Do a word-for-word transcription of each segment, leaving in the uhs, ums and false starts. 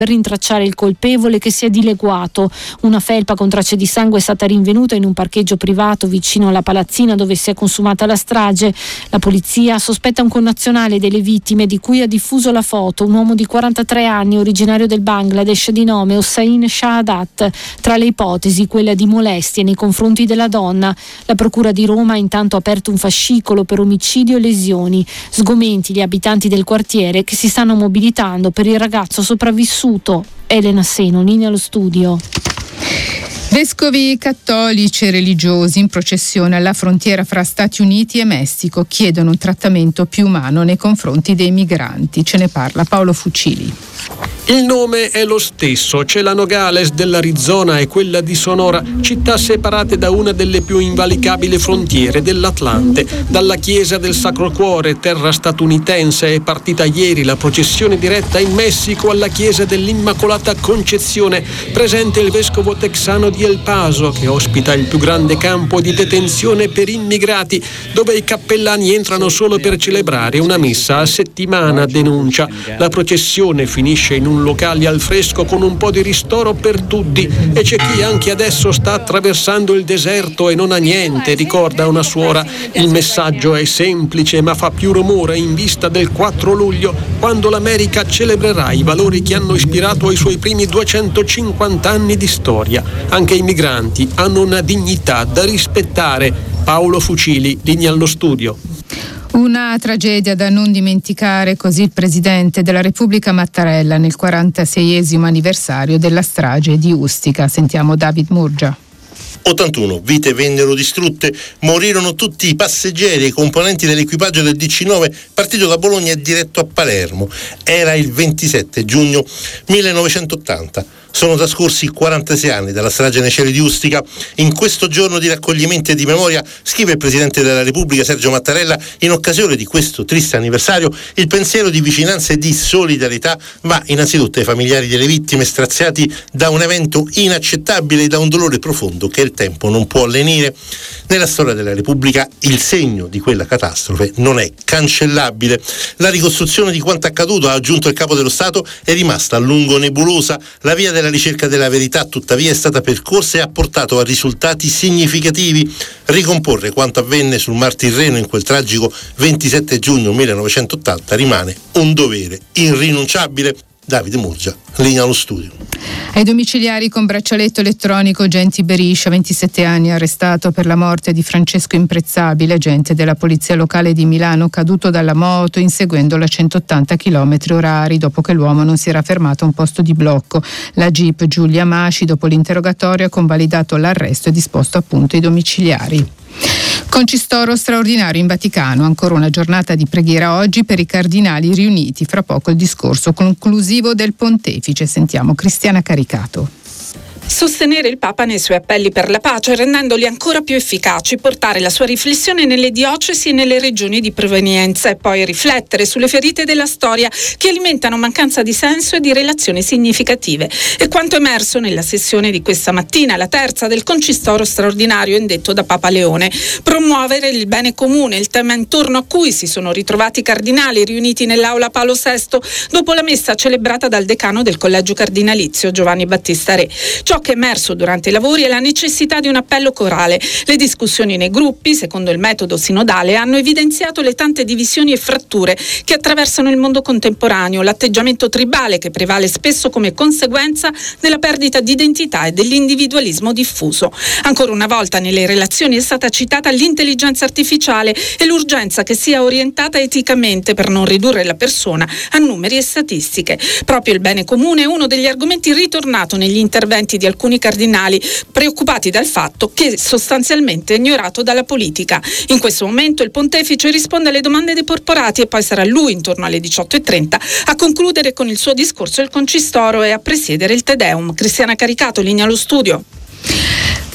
per rintracciare il colpevole che si è dileguato. Una felpa con tracce di sangue è stata rinvenuta in un parcheggio privato vicino alla palazzina dove si è consumata la strage. La polizia sospetta un connazionale delle vittime di cui ha diffuso la foto, un uomo di quarantatré anni originario del Bangladesh di nome Hossain Shahadat. Tra le ipotesi quella di molestie nei confronti della donna. La procura di Roma ha intanto aperto un fascicolo per omicidio e lesioni. Sgomenti gli abitanti del quartiere che si stanno mobilitando per il ragazzo sopravvissuto. Elena Seno, linea allo studio. Vescovi cattolici e religiosi in processione alla frontiera fra Stati Uniti e Messico chiedono un trattamento più umano nei confronti dei migranti. Ce ne parla Paolo Fucili. Il nome è lo stesso, c'è la Nogales dell'Arizona e quella di Sonora, città separate da una delle più invalicabili frontiere dell'Atlante. Dalla chiesa del Sacro Cuore, terra statunitense, è partita ieri la processione diretta in Messico alla chiesa dell'Immacolata Concezione, presente il vescovo texano di El Paso, che ospita il più grande campo di detenzione per immigrati, dove i cappellani entrano solo per celebrare una messa a settimana, denuncia. La processione finisce in un locale al fresco con un po' di ristoro per tutti e c'è chi anche adesso sta attraversando il deserto e non ha niente, ricorda una suora. Il messaggio è semplice ma fa più rumore in vista del quattro luglio, quando l'America celebrerà i valori che hanno ispirato ai suoi primi duecentocinquanta anni di storia. Anche i migranti hanno una dignità da rispettare. Paolo Fucili, linea allo studio. Una tragedia da non dimenticare, così il Presidente della Repubblica Mattarella nel quarantaseiesimo anniversario della strage di Ustica. Sentiamo David Murgia. ottantuno vite vennero distrutte, morirono tutti i passeggeri e i componenti dell'equipaggio del D C nove partito da Bologna e diretto a Palermo. Era il ventisette giugno millenovecentottanta. Sono trascorsi quarantasei anni dalla strage nei cieli di Ustica. In questo giorno di raccoglimento e di memoria, scrive il Presidente della Repubblica Sergio Mattarella, in occasione di questo triste anniversario, il pensiero di vicinanza e di solidarietà va innanzitutto ai familiari delle vittime straziati da un evento inaccettabile e da un dolore profondo che il tempo non può lenire. Nella storia della Repubblica il segno di quella catastrofe non è cancellabile. La ricostruzione di quanto accaduto, ha aggiunto il Capo dello Stato, è rimasta a lungo nebulosa. La via della ricerca della verità tuttavia è stata percorsa e ha portato a risultati significativi. Ricomporre quanto avvenne sul Mar Tirreno in quel tragico ventisette giugno millenovecentottanta rimane un dovere irrinunciabile. Davide Murgia, linea allo studio. Ai domiciliari con braccialetto elettronico Genti Beriscia, ventisette anni, arrestato per la morte di Francesco Imprezzabile, agente della polizia locale di Milano, caduto dalla moto inseguendo la centottanta chilometri orari dopo che l'uomo non si era fermato a un posto di blocco. La Jeep Giulia Masci, dopo l'interrogatorio, ha convalidato l'arresto e disposto appunto i domiciliari. Concistoro straordinario in Vaticano, ancora una giornata di preghiera oggi per i cardinali riuniti, fra poco il discorso conclusivo del pontefice. Sentiamo Cristiana Caricato. Sostenere il Papa nei suoi appelli per la pace, rendendoli ancora più efficaci, portare la sua riflessione nelle diocesi e nelle regioni di provenienza e poi riflettere sulle ferite della storia che alimentano mancanza di senso e di relazioni significative. E quanto emerso nella sessione di questa mattina, la terza del Concistoro straordinario indetto da Papa Leone. Promuovere il bene comune, il tema intorno a cui si sono ritrovati i cardinali riuniti nell'aula Paolo sesto dopo la messa celebrata dal decano del Collegio Cardinalizio Giovanni Battista Re. Ciò che è emerso durante i lavori è la necessità di un appello corale. Le discussioni nei gruppi, secondo il metodo sinodale, hanno evidenziato le tante divisioni e fratture che attraversano il mondo contemporaneo, l'atteggiamento tribale che prevale spesso come conseguenza della perdita di identità e dell'individualismo diffuso. Ancora una volta nelle relazioni è stata citata l'intelligenza artificiale e l'urgenza che sia orientata eticamente per non ridurre la persona a numeri e statistiche. Proprio il bene comune è uno degli argomenti ritornato negli interventi di alcuni cardinali, preoccupati dal fatto che sostanzialmente è ignorato dalla politica. In questo momento il pontefice risponde alle domande dei porporati e poi sarà lui, intorno alle diciotto e trenta, a concludere con il suo discorso il Concistoro e a presiedere il Te Deum. Cristiana Caricato, linea allo studio.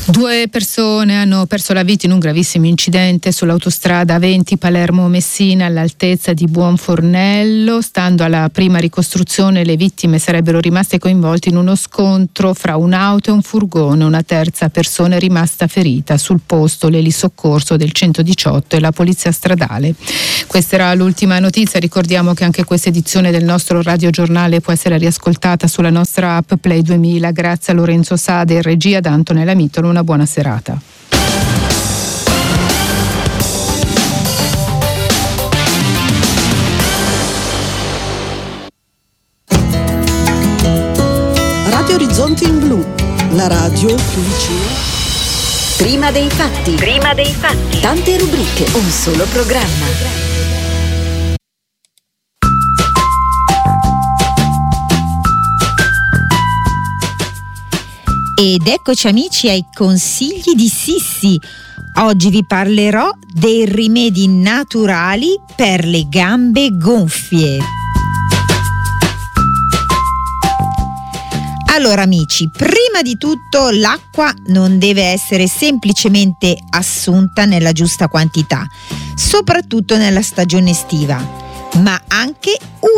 Due persone hanno perso la vita in un gravissimo incidente sull'autostrada venti Palermo-Messina all'altezza di Buonfornello. Stando alla prima ricostruzione, le vittime sarebbero rimaste coinvolte in uno scontro fra un'auto e un furgone. Una terza persona è rimasta ferita. Sul posto l'elisoccorso del centodiciotto e la polizia stradale. Questa era l'ultima notizia. Ricordiamo che anche questa edizione del nostro radiogiornale può essere riascoltata sulla nostra app Play duemila. Grazie a Lorenzo Sade in regia, da Antonella Mitolo. Una buona serata. Radio Orizzonte in Blu, la radio più vicina. Prima dei fatti. Prima dei fatti. Tante rubriche, un solo programma. Ed eccoci amici ai consigli di Sissi. Oggi vi parlerò dei rimedi naturali per le gambe gonfie. Allora amici, prima di tutto l'acqua non deve essere semplicemente assunta nella giusta quantità, soprattutto nella stagione estiva, ma anche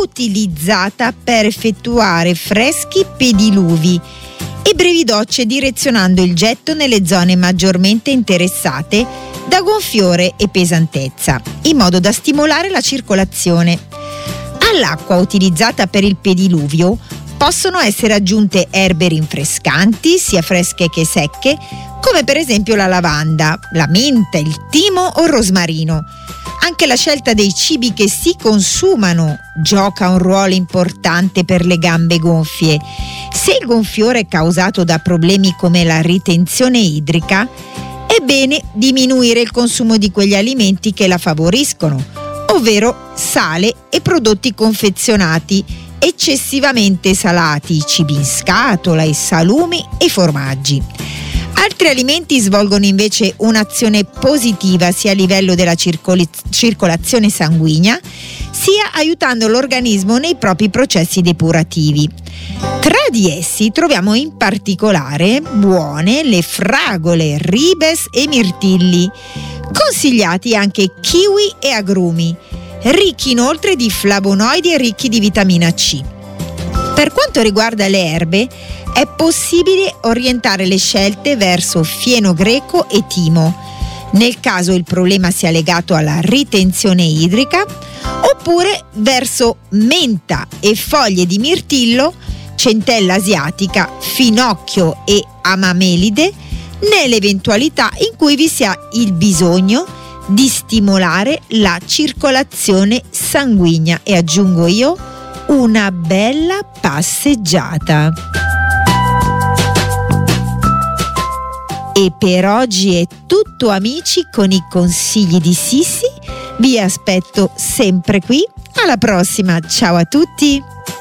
utilizzata per effettuare freschi pediluvi e brevi docce, direzionando il getto nelle zone maggiormente interessate da gonfiore e pesantezza, in modo da stimolare la circolazione. All'acqua utilizzata per il pediluvio possono essere aggiunte erbe rinfrescanti, sia fresche che secche, come per esempio la lavanda, la menta, il timo o il rosmarino. Anche la scelta dei cibi che si consumano gioca un ruolo importante per le gambe gonfie. Se il gonfiore è causato da problemi come la ritenzione idrica, è bene diminuire il consumo di quegli alimenti che la favoriscono, ovvero sale e prodotti confezionati eccessivamente salati, cibi in scatola, i salumi e i formaggi. Altri alimenti svolgono invece un'azione positiva sia a livello della circoli- circolazione sanguigna, sia aiutando l'organismo nei propri processi depurativi. Tra di essi troviamo in particolare buone le fragole, ribes e mirtilli, consigliati anche kiwi e agrumi, ricchi inoltre di flavonoidi e ricchi di vitamina C. Per quanto riguarda le erbe, è possibile orientare le scelte verso fieno greco e timo, nel caso il problema sia legato alla ritenzione idrica, oppure verso menta e foglie di mirtillo, centella asiatica, finocchio e amamelide, nell'eventualità in cui vi sia il bisogno di stimolare la circolazione sanguigna e, aggiungo io, una bella passeggiata. E per oggi è tutto amici con i consigli di Sissi. Vi aspetto sempre qui. Alla prossima, ciao a tutti!